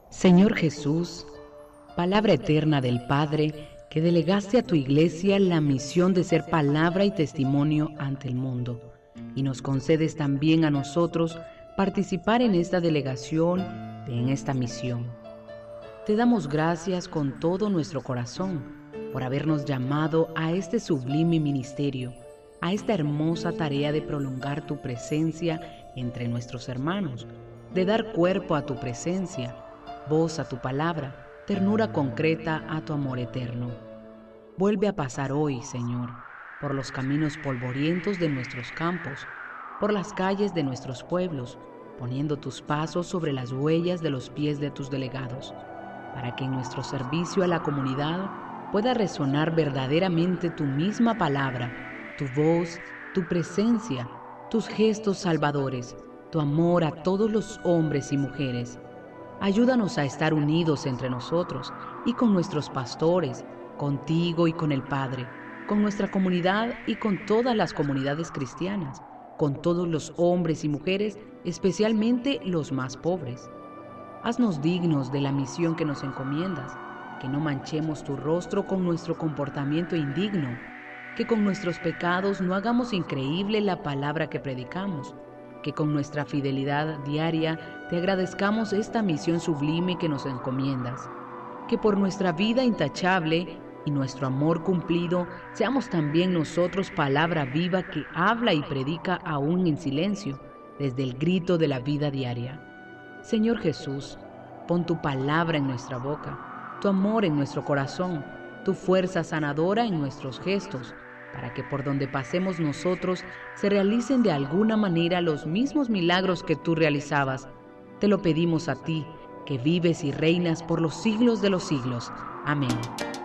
Señor Jesús, palabra eterna del Padre, que delegaste a tu Iglesia la misión de ser palabra y testimonio ante el mundo, y nos concedes también a nosotros participar en esta delegación, en esta misión. Te damos gracias con todo nuestro corazón por habernos llamado a este sublime ministerio, a esta hermosa tarea de prolongar tu presencia entre nuestros hermanos, de dar cuerpo a tu presencia, voz a tu palabra, ternura concreta a tu amor eterno. Vuelve a pasar hoy, Señor, por los caminos polvorientos de nuestros campos, por las calles de nuestros pueblos, poniendo tus pasos sobre las huellas de los pies de tus delegados, para que en nuestro servicio a la comunidad pueda resonar verdaderamente tu misma palabra, tu voz, tu presencia, tus gestos salvadores, tu amor a todos los hombres y mujeres. Ayúdanos a estar unidos entre nosotros y con nuestros pastores, contigo y con el Padre, con nuestra comunidad y con todas las comunidades cristianas, con todos los hombres y mujeres, especialmente los más pobres. Haznos dignos de la misión que nos encomiendas, que no manchemos tu rostro con nuestro comportamiento indigno, que con nuestros pecados no hagamos increíble la palabra que predicamos, que con nuestra fidelidad diaria te agradezcamos esta misión sublime que nos encomiendas, que por nuestra vida intachable y nuestro amor cumplido seamos también nosotros palabra viva que habla y predica aún en silencio, desde el grito de la vida diaria. Señor Jesús, pon tu palabra en nuestra boca, tu amor en nuestro corazón, tu fuerza sanadora en nuestros gestos, para que por donde pasemos nosotros se realicen de alguna manera los mismos milagros que tú realizabas. Te lo pedimos a ti, que vives y reinas por los siglos de los siglos. Amén.